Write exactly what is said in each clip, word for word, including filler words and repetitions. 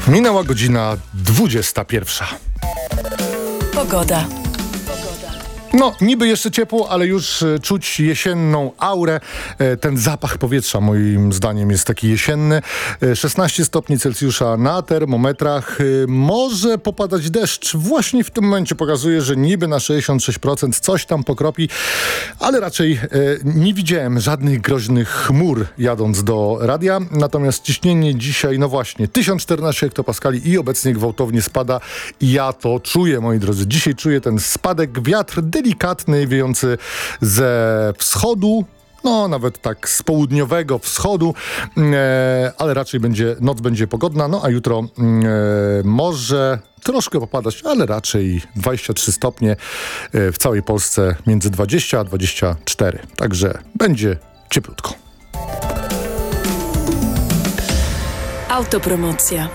Minęła godzina dwudziesta pierwsza. Pogoda. No, niby jeszcze ciepło, ale już e, czuć jesienną aurę. E, ten zapach powietrza moim zdaniem jest taki jesienny. E, szesnaście stopni Celsjusza na termometrach. E, może popadać deszcz. Właśnie w tym momencie pokazuje, że niby na sześćdziesiąt sześć procent coś tam pokropi, ale raczej e, nie widziałem żadnych groźnych chmur jadąc do radia. Natomiast ciśnienie dzisiaj, no właśnie, tysiąc czternaście hektopaskali i obecnie gwałtownie spada. I ja to czuję, moi drodzy. Dzisiaj czuję ten spadek. Wiatr delikatny, wiejący ze wschodu, no nawet tak z południowego wschodu, e, ale raczej będzie, noc będzie pogodna, no a jutro e, może troszkę popadać, ale raczej dwadzieścia trzy stopnie e, w całej Polsce, między dwadzieścia a dwadzieścia cztery, także będzie cieplutko. Autopromocja.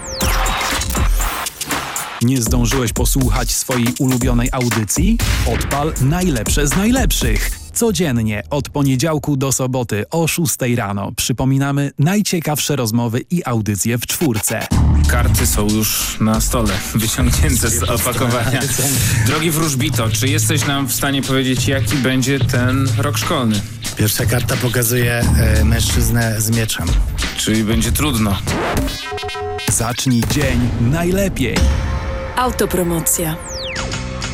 Nie zdążyłeś posłuchać swojej ulubionej audycji? Odpal najlepsze z najlepszych. Codziennie od poniedziałku do soboty o szóstej rano przypominamy najciekawsze rozmowy i audycje w czwórce. Karty są już na stole, wyciągnięte z opakowania. Drogi wróżbito, czy jesteś nam w stanie powiedzieć, jaki będzie ten rok szkolny? Pierwsza karta pokazuje e, mężczyznę z mieczem. Czyli będzie trudno. Zacznij dzień najlepiej. Autopromocja.